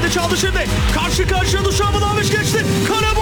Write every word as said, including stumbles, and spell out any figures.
çaldı şimdi. Karşı karşıya Dušan Vlahović geçti. Kale